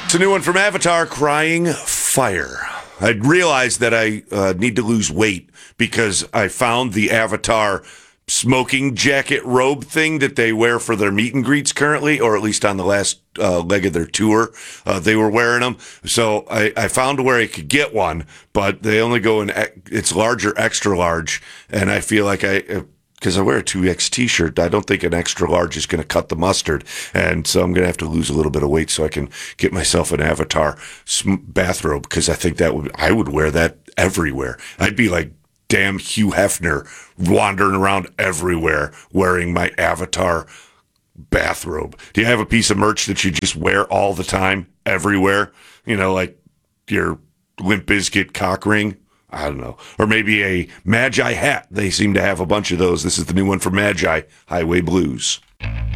It's a new one from Avatar, Crying Fire. I realized that I need to lose weight because I found the Avatar smoking jacket robe thing that they wear for their meet and greets currently, or at least on the last leg of their tour. They were wearing them. So I found where I could get one, but they only go in, it's large or extra large. And I feel like because I wear a 2X t-shirt, I don't think an extra large is going to cut the mustard. And so I'm going to have to lose a little bit of weight so I can get myself an Avatar bathrobe, because I think I would wear that everywhere. I'd be like damn Hugh Hefner wandering around everywhere wearing my Avatar bathrobe. Do you have a piece of merch that you just wear all the time, everywhere? You know, like your Limp Bizkit cock ring? I don't know. Or maybe a Magi hat. They seem to have a bunch of those. This is the new one from Magi, Highway Blues.